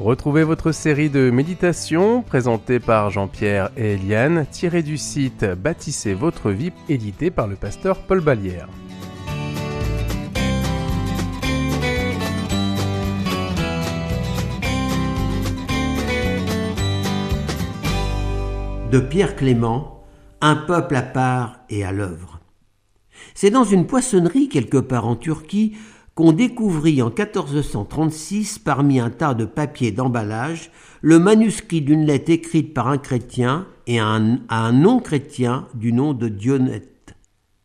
Retrouvez votre série de méditations présentée par Jean-Pierre et Eliane, tirée du site Bâtissez votre vie, édité par le pasteur Paul Ballière. De Pierre Clément, un peuple à part et à l'œuvre. C'est dans une poissonnerie quelque part en Turquie qu'on découvrit en 1436, parmi un tas de papier d'emballage, le manuscrit d'une lettre écrite par un chrétien et à un non-chrétien du nom de Dionette.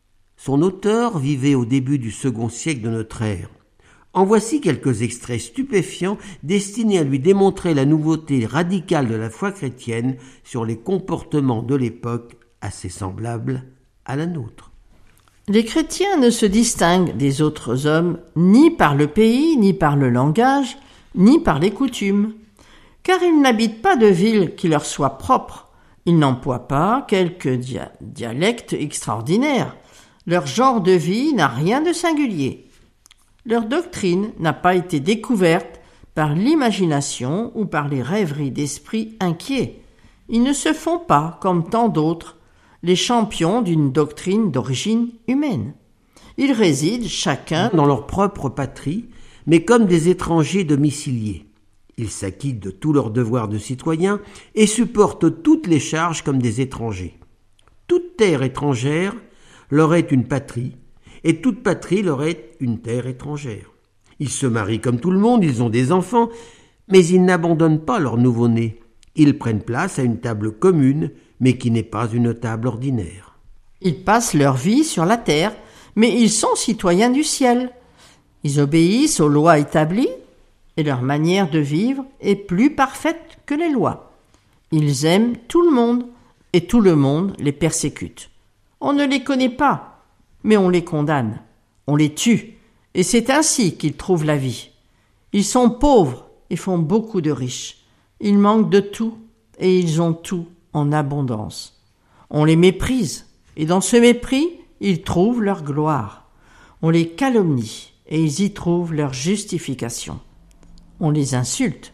Son auteur vivait au début du second siècle de notre ère. En voici quelques extraits stupéfiants destinés à lui démontrer la nouveauté radicale de la foi chrétienne sur les comportements de l'époque assez semblables à la nôtre. Les chrétiens ne se distinguent des autres hommes ni par le pays, ni par le langage, ni par les coutumes, car ils n'habitent pas de ville qui leur soit propre. Ils n'emploient pas quelques dialectes extraordinaires. Leur genre de vie n'a rien de singulier. Leur doctrine n'a pas été découverte par l'imagination ou par les rêveries d'esprits inquiets. Ils ne se font pas, comme tant d'autres, les champions d'une doctrine d'origine humaine. Ils résident chacun dans leur propre patrie, mais comme des étrangers domiciliés. Ils s'acquittent de tous leurs devoirs de citoyens et supportent toutes les charges comme des étrangers. Toute terre étrangère leur est une patrie, et toute patrie leur est une terre étrangère. Ils se marient comme tout le monde, ils ont des enfants, mais ils n'abandonnent pas leur nouveau-né. Ils prennent place à une table commune, mais qui n'est pas une table ordinaire. Ils passent leur vie sur la terre, mais ils sont citoyens du ciel. Ils obéissent aux lois établies, et leur manière de vivre est plus parfaite que les lois. Ils aiment tout le monde, et tout le monde les persécute. On ne les connaît pas, mais on les condamne, on les tue, et c'est ainsi qu'ils trouvent la vie. Ils sont pauvres et font beaucoup de riches. Ils manquent de tout, et ils ont tout en abondance. On les méprise, et dans ce mépris, ils trouvent leur gloire. On les calomnie, et ils y trouvent leur justification. On les insulte,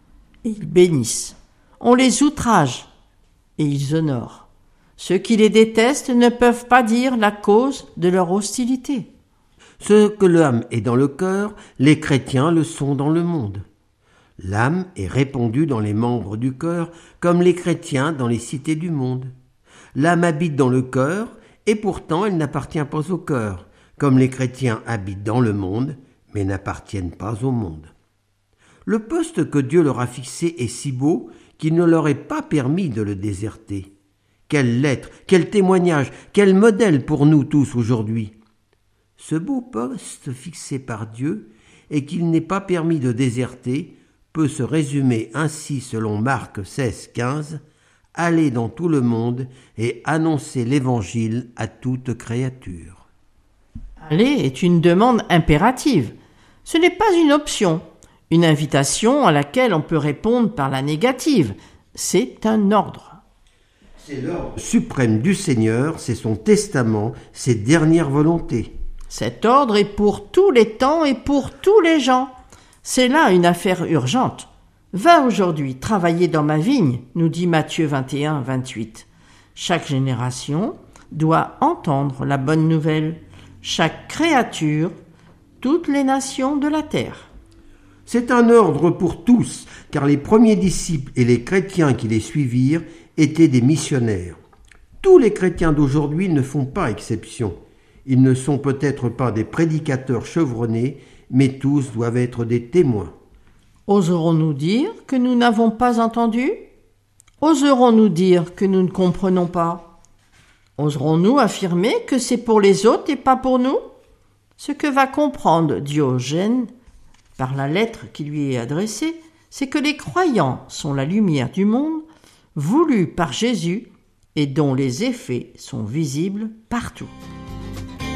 et ils bénissent. On les outrage, et ils honorent. Ceux qui les détestent ne peuvent pas dire la cause de leur hostilité. Ce que l'âme est dans le cœur, les chrétiens le sont dans le monde. L'âme est répandue dans les membres du cœur, comme les chrétiens dans les cités du monde. L'âme habite dans le cœur, et pourtant elle n'appartient pas au cœur, comme les chrétiens habitent dans le monde, mais n'appartiennent pas au monde. Le poste que Dieu leur a fixé est si beau qu'il ne leur est pas permis de le déserter. Quelle lettre, quel témoignage, quel modèle pour nous tous aujourd'hui. Ce beau poste fixé par Dieu, et qu'il n'est pas permis de déserter, peut se résumer ainsi selon Marc 16,15 « Allez dans tout le monde et annoncez l'Évangile à toute créature. » Aller est une demande impérative. Ce n'est pas une option, une invitation à laquelle on peut répondre par la négative. C'est un ordre. C'est l'ordre suprême du Seigneur, c'est son testament, ses dernières volontés. Cet ordre est pour tous les temps et pour tous les gens. C'est là une affaire urgente. Va aujourd'hui travailler dans ma vigne, nous dit Matthieu 21, 28. Chaque génération doit entendre la bonne nouvelle. Chaque créature, toutes les nations de la terre. C'est un ordre pour tous, car les premiers disciples et les chrétiens qui les suivirent étaient des missionnaires. Tous les chrétiens d'aujourd'hui ne font pas exception. Ils ne sont peut-être pas des prédicateurs chevronnés, mais tous doivent être des témoins. Oserons-nous dire que nous n'avons pas entendu ? Oserons-nous dire que nous ne comprenons pas ? Oserons-nous affirmer que c'est pour les autres et pas pour nous ? Ce que va comprendre Diogène par la lettre qui lui est adressée, c'est que les croyants sont la lumière du monde, voulue par Jésus et dont les effets sont visibles partout.